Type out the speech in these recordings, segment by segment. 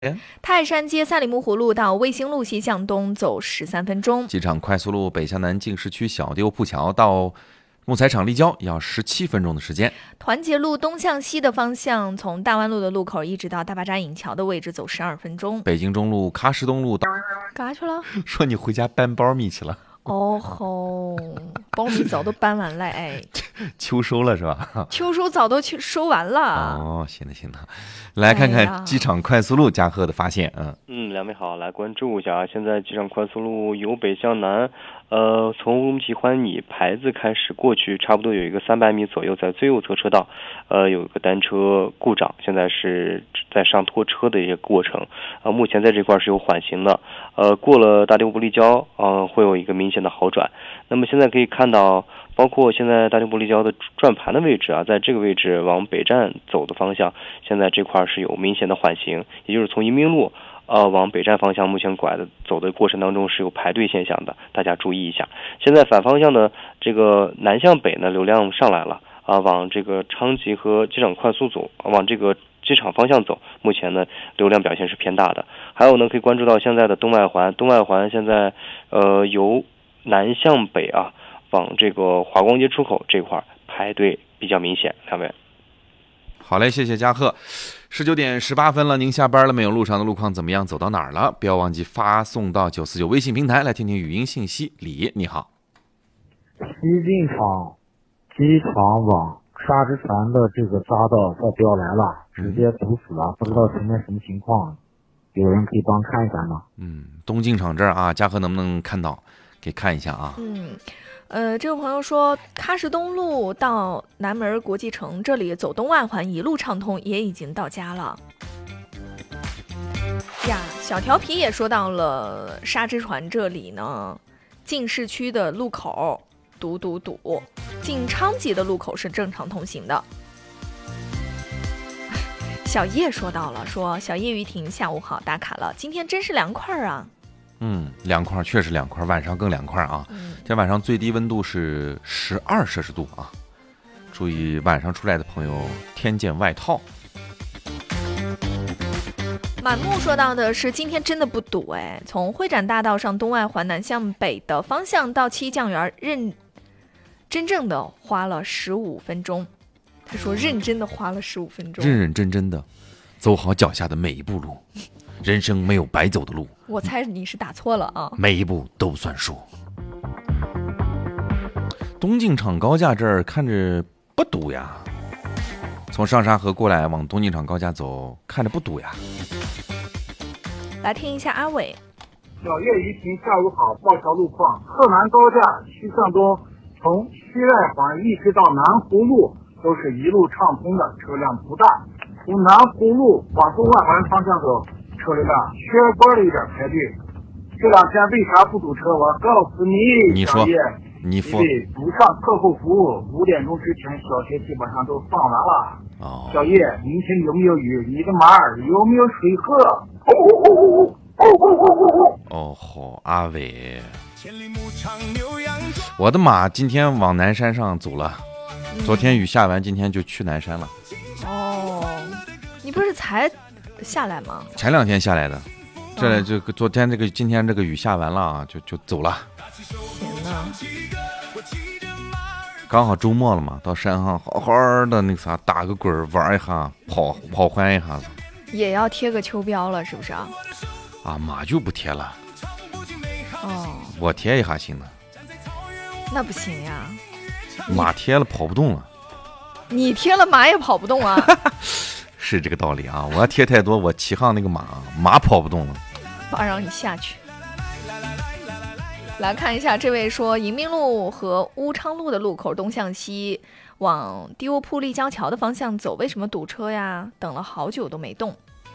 泰山街赛里木湖路到卫星路西向东走13分钟。 机场快速路北向南进市区小丢铺桥到木材厂立交要17分钟的时间。 团结路东向西的方向，从大湾路的路口一直到大巴扎引桥的位置走12分钟。 北京中路喀什东路到干啥去了？ 说你回家搬苞米去了。 哦吼，苞米早都搬完了，哎， 秋收了是吧？ 秋收早都去收完了。 哦，行的行的，来看看机场快速路嘉禾的发现。 两位好，来关注一下，现在机场快速路由北向南，从乌鲁木齐欢你牌子开始过去，差不多有一个300米左右，在最右侧车道，有一个单车故障，现在是在上拖车的一个过程，目前在这块是有缓行的，过了大丢不立交，会有一个明显的好转。那么现在可以看到，包括现在大丢不立交的转盘的位置啊，在这个位置往北站走的方向，现在这块是有明显的缓行，也就是从迎宾路往北站方向目前走的过程当中是有排队现象的，大家注意一下。现在反方向的这个南向北呢，流量上来了往这个昌吉和机场快速走，往这个机场方向走，目前呢流量表现是偏大的。还有呢，可以关注到现在的东外环现在由南向北往这个华光街出口这块排队比较明显。两位好嘞，谢谢嘉禾。19点18分了，您下班了没有？路上的路况怎么样？走到哪儿了？不要忘记发送到949微信平台来听听语音信息。李，你好。 西进场机场往沙之船的这个匝道快不要来了，直接堵死了，不知道前面什么情况，有人可以帮看一下吗？ 东进场这儿啊，嘉禾能不能看到？给看一下啊。 这位朋友说，喀什东路到南门国际城这里走东外环一路畅通，也已经到家了。呀，小调皮也说到了沙之船这里呢，进市区的路口堵，进昌吉的路口是正常通行的。小叶说到了，说小叶雨婷下午好，打卡了，今天真是凉快啊。 凉快，确实凉快，晚上更凉快啊。这晚上最低温度是12摄氏度啊，注意晚上出来的朋友添件外套。 满目说到的是今天真的不堵哎，从会展大道上东外环南向北的方向到七酱园真正的花了15分钟。他说认真的花了15分钟， 认真的走好脚下的每一步路。人生没有白走的路， 我猜你是打错了啊！ 每一步都算数。东进场高架这儿看着不堵呀，从上沙河过来往东进场高架走，看着不堵呀。 来听一下阿伟。 小叶雨婷下午好，报条路况：鹤南高架西向东，从西外环一直到南湖路都是一路畅通的，车辆不大。从南湖路往东外环方向走，车流量削波了一点排队。这两天为啥不堵车？我告诉你， 你说， 因为不上课后服务，5点钟之前小学基本上都放完了。小叶，明天有没有雨？你的马儿有没有水喝？ 阿伟，我的马今天往南山上走了，昨天雨下完，今天就去南山了。 你不是才下来吗？ 前2天下来的，这个昨天今天这个雨下完了啊，就走了。 天哪！ 刚好周末了嘛，到山上好好的那个啥打个滚玩一下，跑欢一下子。 也要贴个秋膘了，是不是啊？ 马就不贴了。我贴一下行的。 那不行呀。 马贴了跑不动了。 你贴了马也跑不动啊。 是这个道理啊！我要贴太多，我骑上那个马跑不动了。 爸让你下去。来看一下，这位说迎宾路和乌昌路的路口东向西往地窝铺立交桥的方向走，为什么堵车呀？等了好久都没动。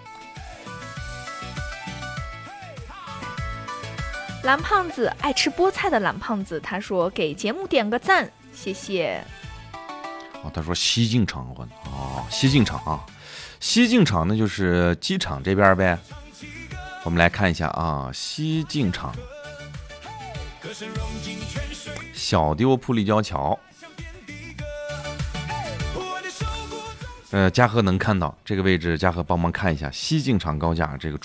蓝胖子爱吃菠菜的蓝胖子，他说给节目点个赞，谢谢。 他说西进场，西进场啊，西进场那就是机场这边呗。我们来看一下啊，西进场，小丢铺立交桥。 嘉禾能看到这个位置，嘉禾帮忙看一下西进场高架这个